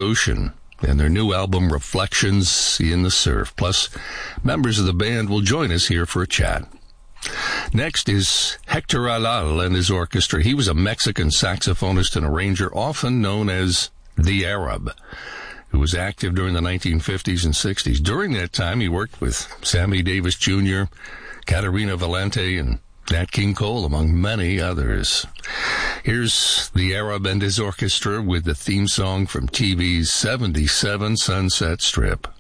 Ocean and their new album Reflections in the Surf. Plus, members of the band will join us here for a chat. Next is Hector Alal and his orchestra. He was a Mexican saxophonist and arranger, often known as the Arab, who was active during the 1950s and 60s. During that time, he worked with Sammy Davis Jr., Catarina Valente, and Nat King Cole, among many others. Here's the Arab and his orchestra with the theme song from TV's 77 Sunset Strip.